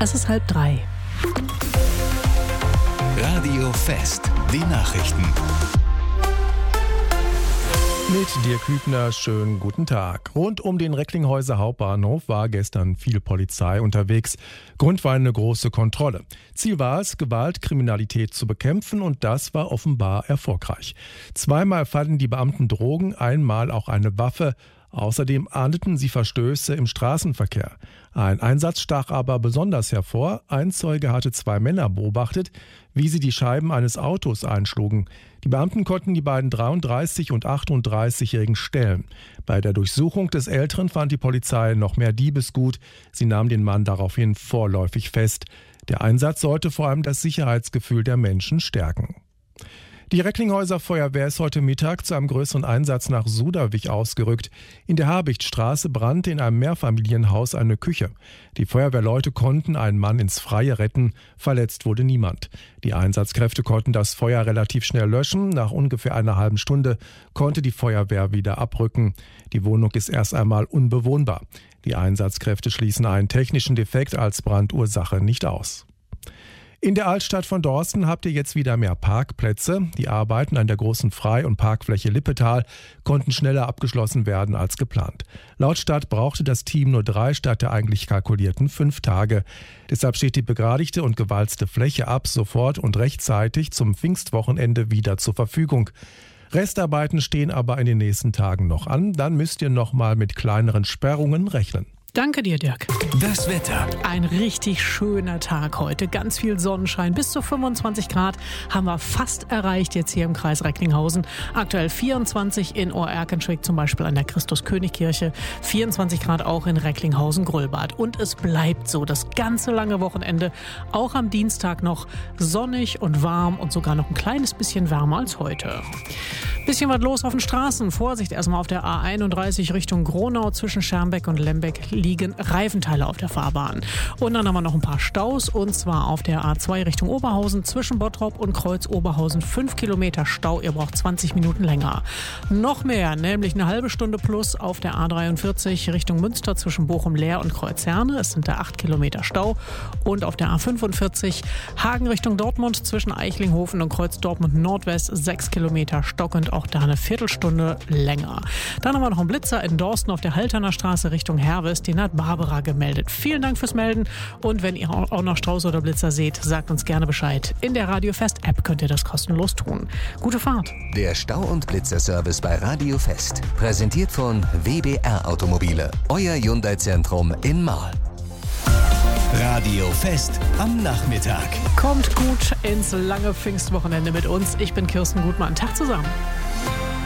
Es ist 2:30. Radio Fest, die Nachrichten. Mit Dirk Hübner, schönen guten Tag. Rund um den Recklinghäuser Hauptbahnhof war gestern viel Polizei unterwegs. Grund war eine große Kontrolle. Ziel war es, Gewaltkriminalität zu bekämpfen, und das war offenbar erfolgreich. Zweimal fanden die Beamten Drogen, einmal auch eine Waffe. Außerdem ahndeten sie Verstöße im Straßenverkehr. Ein Einsatz stach aber besonders hervor. Ein Zeuge hatte 2 Männer beobachtet, wie sie die Scheiben eines Autos einschlugen. Die Beamten konnten die beiden 33- und 38-Jährigen stellen. Bei der Durchsuchung des Älteren fand die Polizei noch mehr Diebesgut. Sie nahm den Mann daraufhin vorläufig fest. Der Einsatz sollte vor allem das Sicherheitsgefühl der Menschen stärken. Die Recklinghäuser Feuerwehr ist heute Mittag zu einem größeren Einsatz nach Suderwich ausgerückt. In der Habichtstraße brannte in einem Mehrfamilienhaus eine Küche. Die Feuerwehrleute konnten einen Mann ins Freie retten. Verletzt wurde niemand. Die Einsatzkräfte konnten das Feuer relativ schnell löschen. Nach ungefähr einer halben Stunde konnte die Feuerwehr wieder abrücken. Die Wohnung ist erst einmal unbewohnbar. Die Einsatzkräfte schließen einen technischen Defekt als Brandursache nicht aus. In der Altstadt von Dorsten habt ihr jetzt wieder mehr Parkplätze. Die Arbeiten an der großen Frei- und Parkfläche Lippetal konnten schneller abgeschlossen werden als geplant. Laut Stadt brauchte das Team nur 3 statt der eigentlich kalkulierten 5 Tage. Deshalb steht die begradigte und gewalzte Fläche ab sofort und rechtzeitig zum Pfingstwochenende wieder zur Verfügung. Restarbeiten stehen aber in den nächsten Tagen noch an. Dann müsst ihr noch mal mit kleineren Sperrungen rechnen. Danke dir, Dirk. Das Wetter. Ein richtig schöner Tag heute. Ganz viel Sonnenschein. Bis zu 25 Grad haben wir fast erreicht jetzt hier im Kreis Recklinghausen. Aktuell 24 in Ohr-Erkenschwick, zum Beispiel an der Christus-König-Kirche. 24 Grad auch in Recklinghausen-Gröllbad. Und es bleibt so das ganze lange Wochenende. Auch am Dienstag noch sonnig und warm und sogar noch ein kleines bisschen wärmer als heute. Bisschen was los auf den Straßen. Vorsicht erstmal auf der A31 Richtung Gronau. Zwischen Schermbeck und Lembeck liegen Reifenteile auf der Fahrbahn. Und dann haben wir noch ein paar Staus, und zwar auf der A2 Richtung Oberhausen. Zwischen Bottrop und Kreuz Oberhausen 5 Kilometer Stau. Ihr braucht 20 Minuten länger. Noch mehr, nämlich eine halbe Stunde plus auf der A43 Richtung Münster zwischen Bochum-Leer und Kreuzherne. Es sind da 8 Kilometer Stau. Und auf der A45 Hagen Richtung Dortmund zwischen Eichlinghofen und Kreuz Dortmund Nordwest 6 Kilometer stockend. Auch da eine Viertelstunde länger. Dann haben wir noch einen Blitzer in Dorsten auf der Halterner Straße Richtung Herwes. Den hat Barbara gemeldet. Vielen Dank fürs Melden. Und wenn ihr auch noch Strauß oder Blitzer seht, sagt uns gerne Bescheid. In der Radio Fest App könnt ihr das kostenlos tun. Gute Fahrt. Der Stau- und Blitzerservice bei Radio Fest. Präsentiert von WBR Automobile. Euer Hyundai-Zentrum in Marl. Radio Fest am Nachmittag. Kommt gut ins lange Pfingstwochenende mit uns. Ich bin Kirsten Gutmann. Tag zusammen.